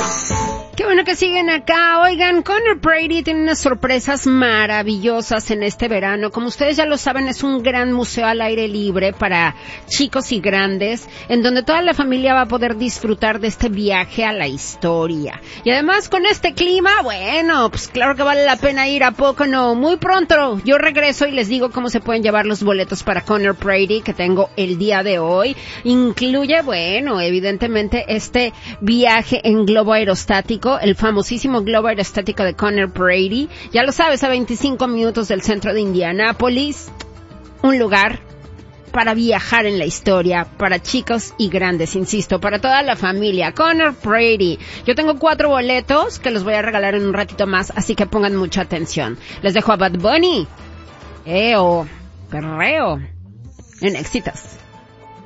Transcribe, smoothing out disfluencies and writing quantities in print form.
Qué bueno que siguen acá. Oigan, Conor Brady tiene unas sorpresas maravillosas en este verano. Como ustedes ya lo saben, es un gran museo al aire libre para chicos y grandes, en donde toda la familia va a poder disfrutar de este viaje a la historia. Y además, con este clima, bueno, pues claro que vale la pena ir, ¿a poco no? Muy pronto yo regreso y les digo cómo se pueden llevar los boletos para Conor Brady, que tengo el día de hoy. Incluye, bueno, evidentemente este viaje en globo aerostático, el famosísimo globo aerostático de Conor Brady. Ya lo sabes, a 25 minutos del centro de Indianápolis. Un lugar para viajar en la historia, para chicos y grandes, insisto, para toda la familia. Conor Brady. Yo tengo 4 boletos que los voy a regalar en un ratito más, así que pongan mucha atención. Les dejo a Bad Bunny. Perreo. En Éxitos.